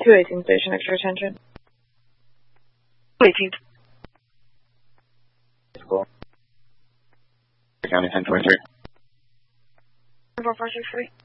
218 station, extra attention. 218. Cool. County 1023. 4463.